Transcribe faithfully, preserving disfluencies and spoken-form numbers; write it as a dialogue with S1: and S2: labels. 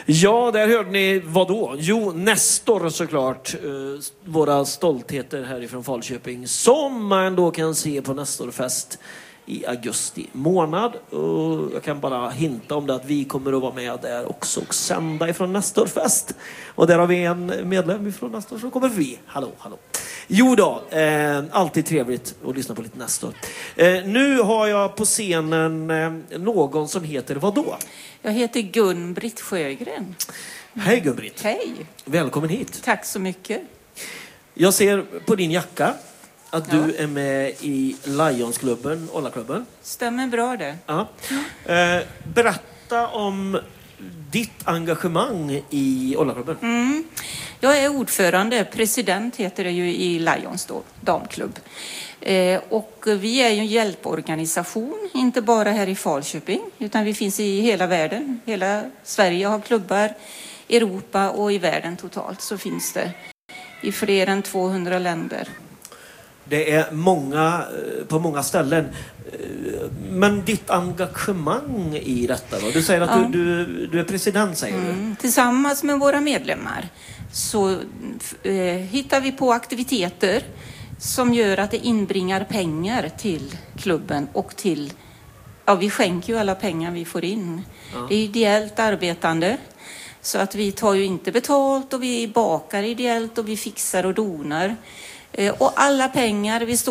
S1: Ja, där hörde ni vad då? Jo, Nestor såklart. Eh, våra stoltheter härifrån Falköping. Som man då kan se på Nestorfest i augusti månad. Och jag kan bara hinta om det att vi kommer att vara med där också och sända ifrån Nestorfest. Och där har vi en medlem ifrån Nestor som kommer vi. Hallå, hallå. Jo då, eh, alltid trevligt att lyssna på lite Nestor. Eh, nu har jag på scenen eh, någon som heter vad då?
S2: Jag heter Gun-Britt Sjögren.
S1: Hej Gun-Britt.
S2: Hej.
S1: Välkommen hit.
S2: Tack så mycket.
S1: Jag ser på din jacka att
S2: Ja.
S1: du är med i Lionsklubben, Ollaklubben.
S2: Stämmer bra det.
S1: Ja. Eh, berätta om ditt engagemang i Ollaklubben.
S2: Mm. Jag är ordförande, president heter det ju i Lions då, damklubb. Eh, och vi är ju en hjälporganisation, inte bara här i Falköping, utan vi finns i hela världen. Hela Sverige har klubbar, Europa och i världen totalt så finns det i fler än tvåhundra länder.
S1: Det är många, på många ställen. Men ditt engagemang i detta då? Du säger att ja. du, du, du är president, säger mm. du.
S2: Tillsammans med våra medlemmar så eh, hittar vi på aktiviteter som gör att det inbringar pengar till klubben och till, ja vi skänker ju alla pengar vi får in. Ja. Det är ideellt arbetande. Så att vi tar ju inte betalt och vi bakar ideellt och vi fixar och donar. Eh, och alla pengar vi står